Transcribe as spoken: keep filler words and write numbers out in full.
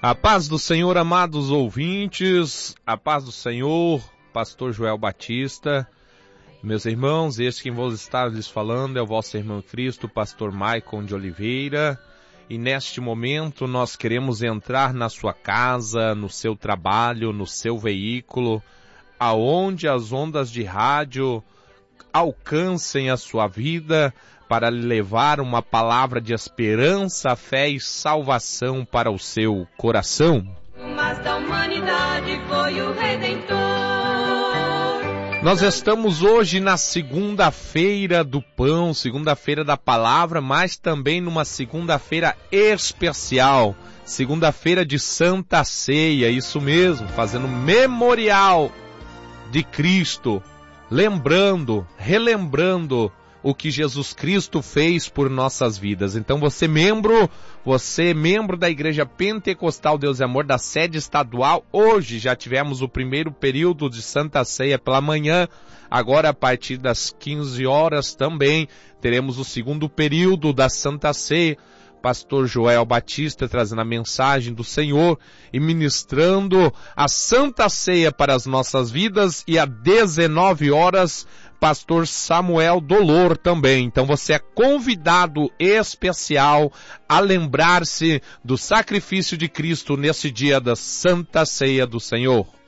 A paz do Senhor, amados ouvintes, a paz do Senhor, pastor Joel Batista. Meus irmãos, este quem vos está lhes falando é o vosso irmão Cristo, pastor Maicon de Oliveira. E neste momento nós queremos entrar na sua casa, no seu trabalho, no seu veículo, aonde as ondas de rádio alcancem a sua vida, para lhe levar uma palavra de esperança, fé e salvação para o seu coração. Mas da humanidade foi o Redentor. Nós estamos hoje na segunda-feira do pão, segunda-feira da palavra, mas também numa segunda-feira especial, segunda-feira de Santa Ceia, isso mesmo, fazendo memorial de Cristo, lembrando, relembrando o que Jesus Cristo fez por nossas vidas. Então você membro, você membro da Igreja Pentecostal Deus e Amor da sede estadual, hoje já tivemos o primeiro período de Santa Ceia pela manhã, agora a partir das quinze horas também teremos o segundo período da Santa Ceia. Pastor Joel Batista trazendo a mensagem do Senhor e ministrando a Santa Ceia para as nossas vidas, e às dezenove horas pastor Samuel Dolor também. Então você é convidado especial a lembrar-se do sacrifício de Cristo nesse dia da Santa Ceia do Senhor.